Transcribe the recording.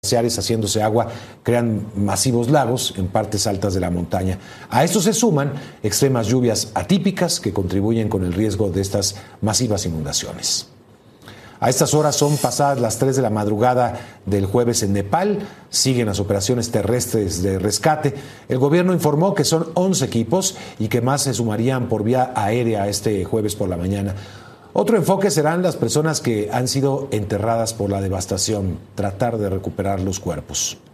glaciares haciéndose agua crean masivos lagos en partes altas de la montaña. A esto se suman extremas lluvias atípicas que contribuyen con el riesgo de estas masivas inundaciones. A estas horas son pasadas las 3 de la madrugada del jueves en Nepal. Siguen las operaciones terrestres de rescate. El gobierno informó que son 11 equipos y que más se sumarían por vía aérea este jueves por la mañana. Otro enfoque serán las personas que han sido enterradas por la devastación, tratar de recuperar los cuerpos.